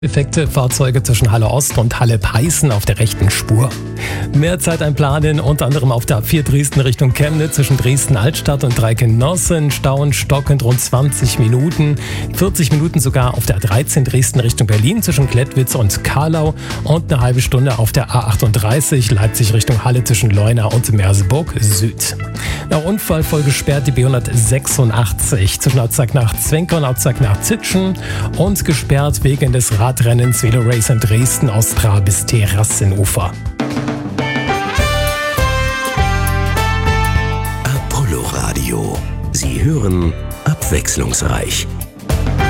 Defekte Fahrzeuge zwischen Halle Ost und Halle Peißen auf der rechten Spur. Mehr Zeit einplanen, unter anderem auf der A4 Dresden Richtung Chemnitz zwischen Dresden-Altstadt und Dreikenossen. Stauen stockend rund 20 Minuten. 40 Minuten sogar auf der A13 Dresden Richtung Berlin zwischen Klettwitz und Karlau. Und eine halbe Stunde auf der A38 Leipzig Richtung Halle zwischen Leuna und Merseburg Süd. Nach Unfallfolge gesperrt die B186 zwischen Ortstag nach Zwenker und Ortstag nach Zitschen und gesperrt wegen des Radrennens Velo Race in Dresden aus Tra bis Terrassenufer. Apollo Radio. Sie hören abwechslungsreich.